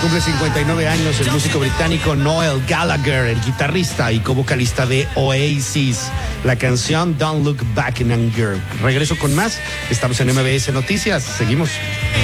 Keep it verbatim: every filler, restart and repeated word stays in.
cumple cincuenta y nueve años el músico británico Noel Gallagher, el guitarrista y co-vocalista de Oasis. La canción Don't Look Back in Anger. Regreso con más. Estamos en M B S Noticias. Seguimos.